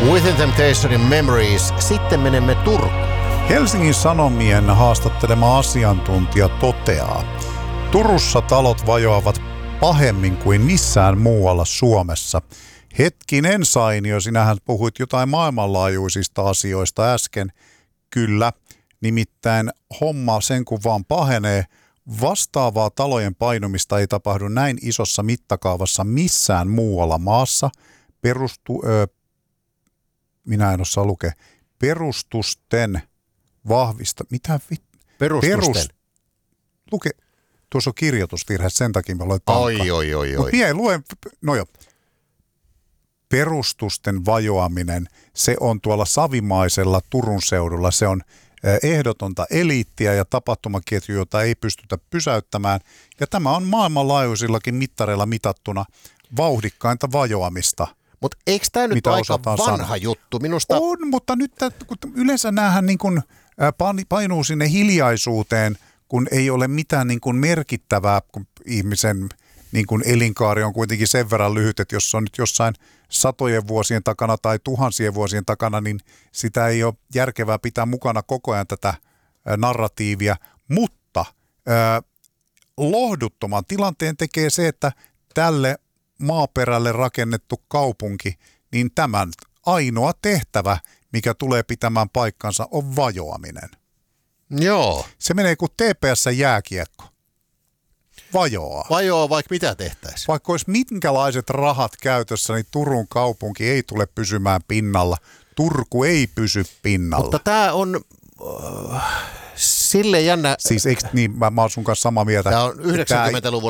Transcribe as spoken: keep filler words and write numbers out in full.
Within Temptationin Memories. Sitten menemme Turkuun. Helsingin Sanomien haastattelema asiantuntija toteaa, Turussa talot vajoavat pahemmin kuin missään muualla Suomessa. Hetkinen Sainio, sinähän puhuit jotain maailmanlaajuisista asioista äsken. Kyllä, nimittäin homma sen kun vaan pahenee. Vastaavaa talojen painumista ei tapahdu näin isossa mittakaavassa missään muualla maassa. Perustu, ö, minä en osaa lukea. Perustusten vahvista. Mitä vit? Perustusten. Perus, luke. Tuossa on kirjoitusvirhe, sen takia mä luin tankkaan. Oi, oi, oi, oi. Mie luen, no jo. Perustusten vajoaminen, se on tuolla savimaisella Turun seudulla. Se on ehdotonta eliittiä ja tapahtumaketju, jota ei pystytä pysäyttämään. Ja tämä on maailmanlaajuisillakin mittareilla mitattuna vauhdikkainta vajoamista. Mutta eikö tämä nyt ole aika vanha sanoa. juttu? Minusta... On, mutta nyt kun yleensä näähän niin kuin painuu sinne hiljaisuuteen, kun ei ole mitään niin kuin merkittävää, kun ihmisen niin kuin elinkaari on kuitenkin sen verran lyhyt, että jos on nyt jossain satojen vuosien takana tai tuhansien vuosien takana, niin sitä ei ole järkevää pitää mukana koko ajan tätä narratiivia. Mutta äh, lohduttoman tilanteen tekee se, että tälle maaperälle rakennettu kaupunki, niin tämän ainoa tehtävä, mikä tulee pitämään paikkansa, on vajoaminen. Joo. Se menee kuin T P S-jääkiekko. Vajoaa. Vajoaa vaikka mitä tehtäisiin. Vaikka olisi minkälaiset rahat käytössä, niin Turun kaupunki ei tule pysymään pinnalla. Turku ei pysy pinnalla. Mutta tämä on äh, silleen jännä. Siis eikö niin, mä, mä oon sun kanssa samaa mieltä. Tämä on yhdeksänkymmentäluvun